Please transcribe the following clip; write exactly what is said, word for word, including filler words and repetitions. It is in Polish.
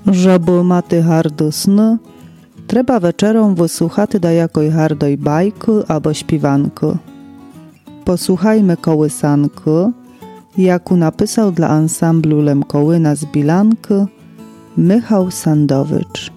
Żeby mати hardy sny, trzeba wieczorem wysłuchać da jakoj hardoj bajki albo śpiewanki. Posłuchajmy kołysanki, jaku napisał dla ansamblu Lemkołyna z Bilanki Michał Sandowicz.